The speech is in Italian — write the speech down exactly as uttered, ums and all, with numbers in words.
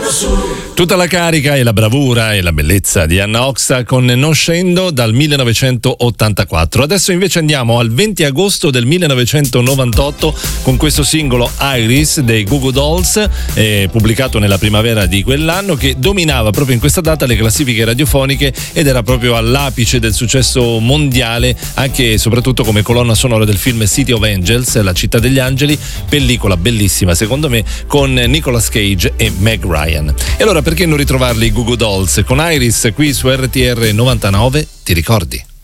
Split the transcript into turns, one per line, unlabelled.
Tutta la carica e la bravura e la bellezza di Anna Oxa con Non scendo dal millenovecentottantaquattro. Adesso invece andiamo al venti agosto del millenovecentonovantotto con questo singolo Iris dei Goo Goo Dolls, eh, pubblicato nella primavera di quell'anno, che dominava proprio in questa data le classifiche radiofoniche ed era proprio all'apice del successo mondiale, anche e soprattutto come colonna sonora del film City of Angels, La città degli angeli, pellicola bellissima secondo me con Nicolas Cage e Meg Ryan. E allora perché non ritrovarli i Goo Goo Dolls con Iris qui su R T R novantanove, ti ricordi?